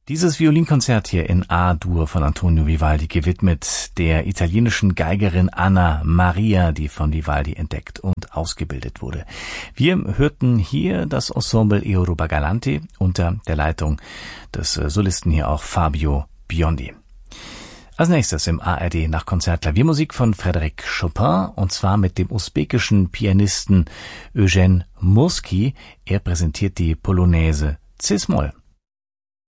Dieses Violinkonzert hier in A-Dur von Antonio Vivaldi gewidmet der italienischen Geigerin Anna Maria, die von Vivaldi entdeckt und ausgebildet wurde. Wir hörten hier das Ensemble Yoruba Galanti unter der Leitung des Solisten hier auch Fabio Biondi. Als nächstes im ARD Nachkonzert Klaviermusik von Frédéric Chopin und zwar mit dem usbekischen Pianisten Eugen Murski. Er präsentiert die Polonaise C-Moll.